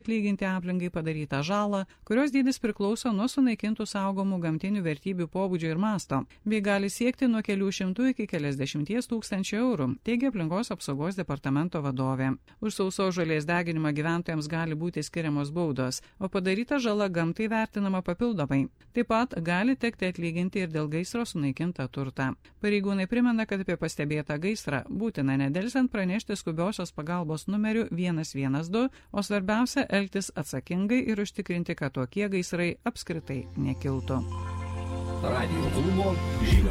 atlyginti aplinkai padarytą žalą, kurios dydis priklauso nuo sunaikintų saugomų gamtinių vertybių pobūdžio ir masto, bei gali siekti nuo kelių šimtų iki keliasdešimties tūkstančių eurų, teigia aplinkos apsaugos departamento vadovė. Už sausos žolės deginimą gyventojams gali būti skiriamos baudos, o padaryta žala gamtai vertinama papildomai. Taip pat gali tekti atlyginti ir dėl gaisro sunaikintą turtą. Pareigūnai primena, kad apie pastebėtą gaisrą būtina nedelsiant pranešti skubiosios pagalbos numeriu 112, o svarbiausia elgtis atsakingai ir užtikrinti, kad tokie gaisrai apskritai nekiltų. Radio klubo žinios.